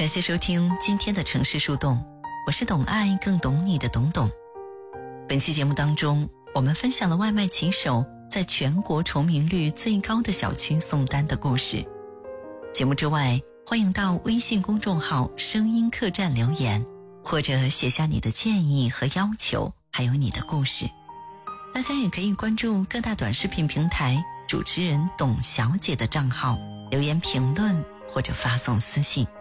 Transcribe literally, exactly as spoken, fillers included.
感谢收听今天的城市树洞，我是懂爱更懂你的董董。本期节目当中，我们分享了外卖骑手在全国重名率最高的小区送单的故事。节目之外，欢迎到微信公众号声音客栈留言，或者写下你的建议和要求，还有你的故事。大家也可以关注各大短视频平台主持人董小姐的账号，留言评论或者发送私信。